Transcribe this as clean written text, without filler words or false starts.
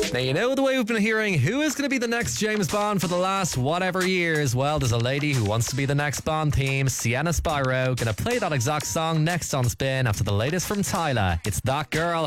Now, you know the way we've been hearing who is going to be the next James Bond for the last whatever years? Well, there's a lady who wants to be the next Bond theme, Sienna Spyro, going to play that exact song next on Spin after the latest from Tyler. It's That Girl.